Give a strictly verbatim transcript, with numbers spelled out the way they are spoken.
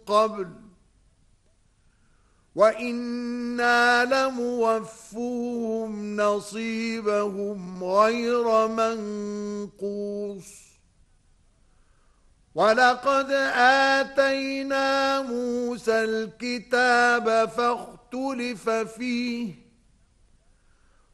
قبل وإنا لموفوهم نصيبهم غير منقوص ولقد آتينا موسى الكتاب فاختلف فيه